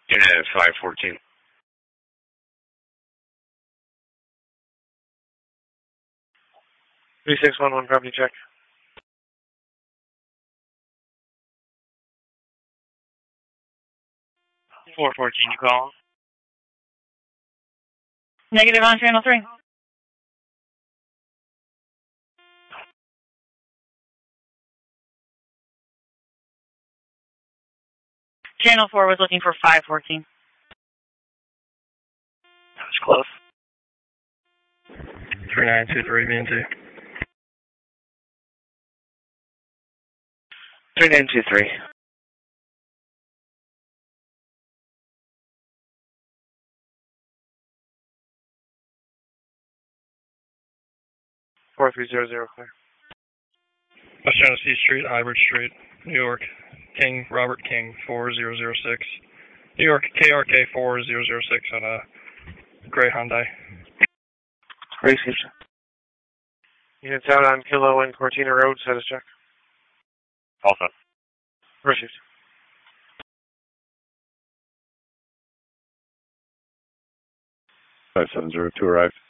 Unit 514. 3611, property check. $414, you call? Negative on channel 3. Channel 4 was looking for 514. That's close. 3923 BNT. 3923. $4300, clear. West Genesee Street, Hybrid Street, New York. King, Robert King, 4006. New York, KRK 4006 on a gray Hyundai. Received. Units out on Kilo and Cortina Road, status check. All set. Received. 5702 arrived.